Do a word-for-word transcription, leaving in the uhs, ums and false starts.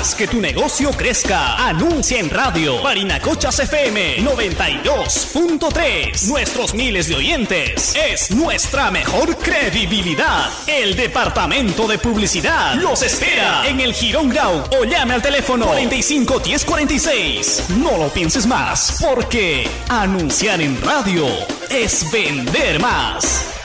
Haz que tu negocio crezca. Anuncia en radio. Barinacochas F M noventa y dos punto tres. Nuestros miles de oyentes es nuestra mejor credibilidad. El departamento de publicidad los espera en el Jirón Grau o llame al teléfono cuarenta y cinco diez cuarenta y seis. No lo pienses más, porque anunciar en radio es vender más.